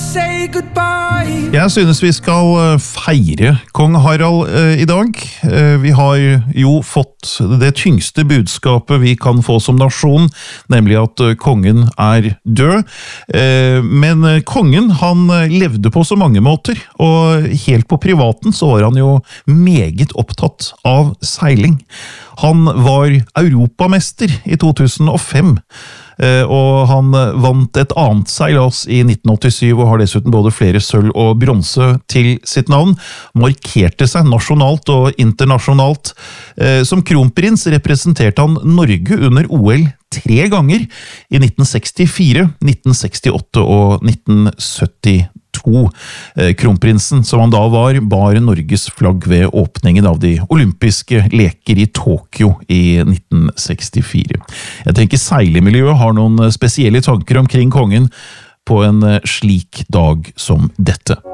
say goodbye. Jeg synes vi skal feire kong Harald i dag. Vi har jo fått det tyngste budskapet vi kan få som nasjon, nemlig at kongen er død. Men kongen, han levde på så mange måter, og helt på privaten så var han jo meget opptatt av seiling. Han var europamester i 2005, og han vant et annet seilas i 1987 og har dessuten både flere sølv og bronse til sitt navn, markerte seg nasjonalt og internasjonalt. Som kronprins representerte han Norge under OL 3 ganger i 1964, 1968 og 1972. Kronprinsen, som han da var, bar Norges flagg ved åpningen av de olympiske leker i Tokyo i 1964. Jeg tenker seilemiljøet har noen spesielle tanker omkring kongen på en slik dag som dette.